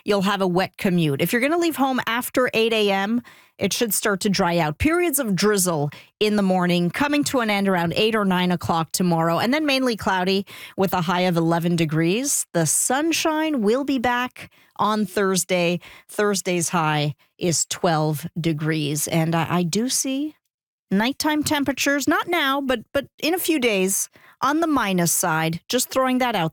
you'll have a wet commute. If you're going to leave home after 8 a.m., it should start to dry out. Periods of drizzle in the morning, coming to an end around 8 or 9 o'clock tomorrow, and then mainly cloudy with a high of 11 degrees. The sunshine will be back on Thursday. Thursday's high is 12 degrees. And I do see nighttime temperatures, not now, but in a few days, on the minus side. Just throwing that out there.